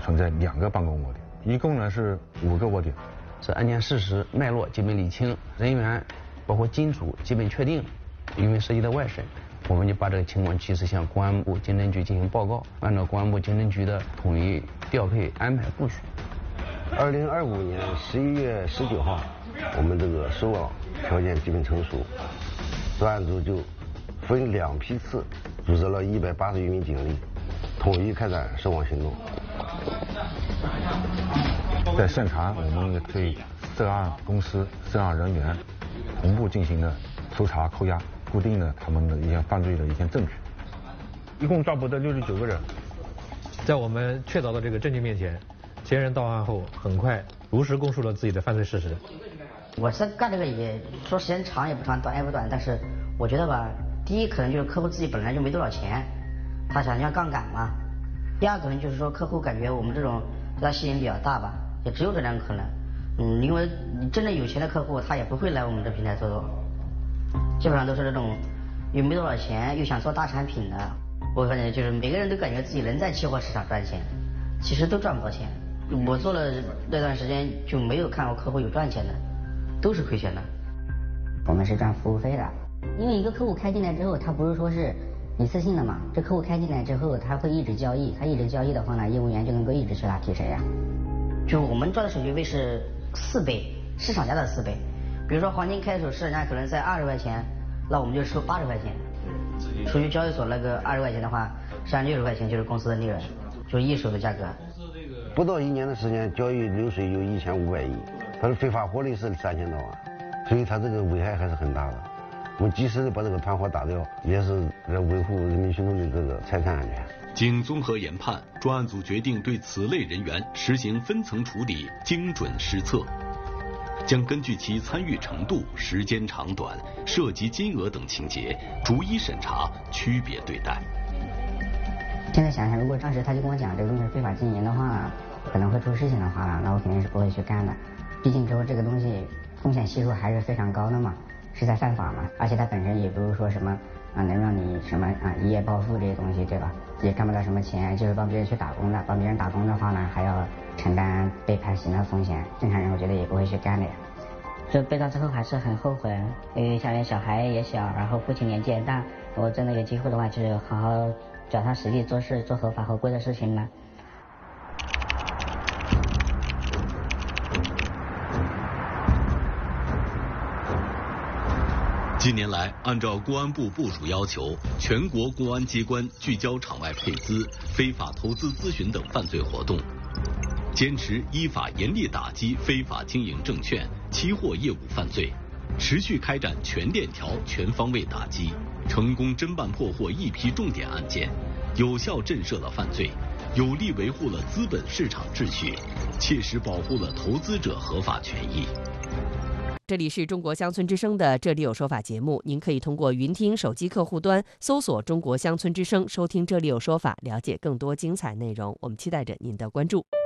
存在2个办公窝点，一共呢是5个窝点。 这案件事实脉络基本理清，人员包括金主基本确定，因为涉及到外审，我们就把这个情况及时向公安部经侦局进行报告，按照公安部经侦局的统一调配安排部署。 2025年11月19号，我们这个收网条件基本成熟，专案组就分2批次组织了180余名警力，统一开展收网行动。 在现场，我们也对涉案公司、涉案人员同步进行了搜查、扣押，固定了他们的一些犯罪的一些证据。一共抓捕的69个人。 在我们确凿的这个证据面前，嫌疑人到案后很快如实供述了自己的犯罪事实。 我是干这个也说时间长也不长，短也不短，但是我觉得吧，第一可能就是客户自己本来就没多少钱，他想要杠杆嘛；第二可能就是说客户感觉我们这种对他吸引比较大吧，也只有这2个可能。因为你真的有钱的客户，他也不会来我们这平台做，基本上都是这种又没多少钱又想做大产品的。我感觉就是每个人都感觉自己能在期货市场赚钱，其实都赚不到钱。我做了那段时间就没有看过客户有赚钱的，都是亏钱的。 我们是赚服务费的，因为一个客户开进来之后，他不是说是一次性的嘛，这客户开进来之后，他会一直交易，他一直交易的话呢，业务员就能够一直去拉提成呀。 就我们赚的手续费是4倍，市场价的4倍。比如说黄金开的时候，市场价可能在20块钱，那我们就收80块钱。属于交易所那个20块钱的话，实际上60块钱就是公司的利润，就是一手的价格。 不到1年的时间，交易流水有1500亿，它的非法获利是3000多万，所以它这个危害还是很大的。我们及时的把这个团伙打掉，也是在维护人民群众的这个财产安全。 经综合研判，专案组决定对此类人员实行分层处理，精准施策，将根据其参与程度、时间长短、涉及金额等情节，逐一审查，区别对待。 现在想想，如果当时他就跟我讲这个东西是非法经营的话呢，可能会出事情的话呢，那我肯定是不会去干的。毕竟之后这个东西风险系数还是非常高的嘛，是在犯法嘛，而且它本身也不是说什么能让你什么一夜暴富这些东西，对吧？也赚不到什么钱，就是帮别人去打工的，帮别人打工的话呢，还要承担被判刑的风险，正常人我觉得也不会去干的呀。 就被告之后还是很后悔，因为家里小孩也小，然后父亲年纪也大，我真的有机会的话，就是好好脚踏实地做事，做合法合规的事情呢。 近年来，按照公安部部署要求，全国公安机关聚焦场外配资、非法投资咨询等犯罪活动，坚持依法严厉打击非法经营证券、期货业务犯罪，持续开展全链条、全方位打击，成功侦办破获一批重点案件，有效震慑了犯罪，有力维护了资本市场秩序，切实保护了投资者合法权益。 这里是中国乡村之声的《这里有说法》节目，您可以通过云听手机客户端搜索中国乡村之声收听《这里有说法》，了解更多精彩内容。我们期待着您的关注。